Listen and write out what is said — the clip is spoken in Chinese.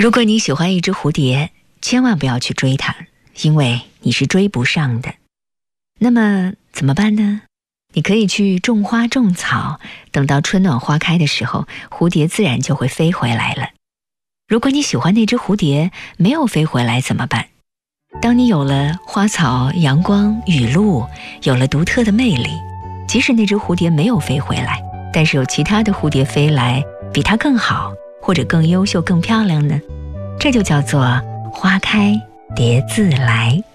如果你喜欢一只蝴蝶，千万不要去追它，因为你是追不上的。那么怎么办呢？你可以去种花种草，等到春暖花开的时候，蝴蝶自然就会飞回来了。如果你喜欢那只蝴蝶没有飞回来怎么办？当你有了花草、阳光、雨露，有了独特的魅力，即使那只蝴蝶没有飞回来，但是有其他的蝴蝶飞来，比它更好，或者更优秀、更漂亮呢？这就叫做花开蝶自来。